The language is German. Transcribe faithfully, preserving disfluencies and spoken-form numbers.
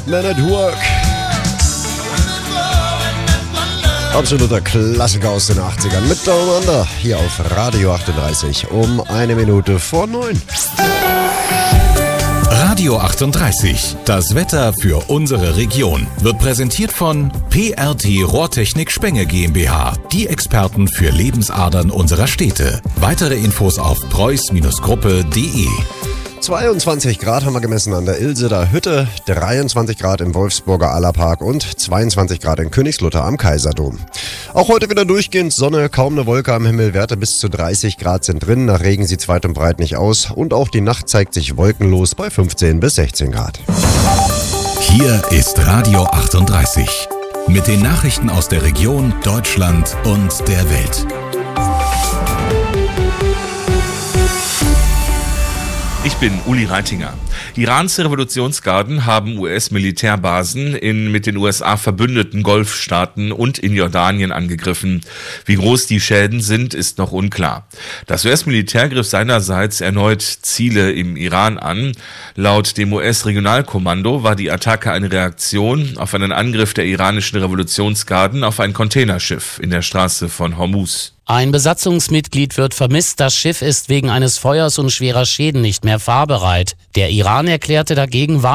Man at Work. Absoluter Klassiker aus den achtzigern mit Down Under hier auf Radio achtunddreißig um eine Minute vor neun. Radio achtunddreißig, das Wetter für unsere Region, wird präsentiert von P R T Rohrtechnik Spenge GmbH, die Experten für Lebensadern unserer Städte. Weitere Infos auf preuß Gruppe punkt de. zweiundzwanzig Grad haben wir gemessen an der Ilseter Hütte, dreiundzwanzig Grad im Wolfsburger Allerpark und zweiundzwanzig Grad in Königslutter am Kaiserdom. Auch heute wieder durchgehend Sonne, kaum eine Wolke am Himmel, Werte bis zu dreißig Grad sind drin, nach Regen sieht's weit und breit nicht aus und auch die Nacht zeigt sich wolkenlos bei fünfzehn bis sechzehn Grad. Hier ist Radio achtunddreißig mit den Nachrichten aus der Region, Deutschland und der Welt. Ich bin Uli Reitinger. Irans Revolutionsgarden haben U S-Militärbasen in mit den U S A verbündeten Golfstaaten und in Jordanien angegriffen. Wie groß die Schäden sind, ist noch unklar. Das U S-Militär griff seinerseits erneut Ziele im Iran an. Laut dem U S-Regionalkommando war die Attacke eine Reaktion auf einen Angriff der iranischen Revolutionsgarden auf ein Containerschiff in der Straße von Hormuz. Ein Besatzungsmitglied wird vermisst. Das Schiff ist wegen eines Feuers und schwerer Schäden nicht mehr fahrbereit. Der Iran erklärte dagegen